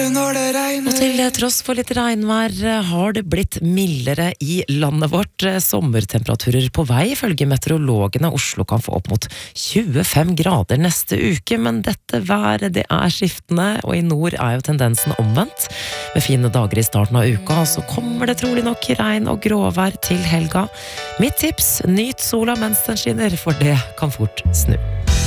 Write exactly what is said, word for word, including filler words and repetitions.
når det regner. Og til tross for litt regnvær har det blitt mildere i landet vårt. Sommertemperaturer på vei, ifølge meteorologene. Oslo kan få opp mot tjuefem grader neste uke, men dette været det er skiftende, og i nord er jo tendensen omvendt. Med fine dager i starten av uka, så kommer det trolig nok regn og gråvær til helga. Mitt tips, nyt sola mens den skinner, for det kan fort snu.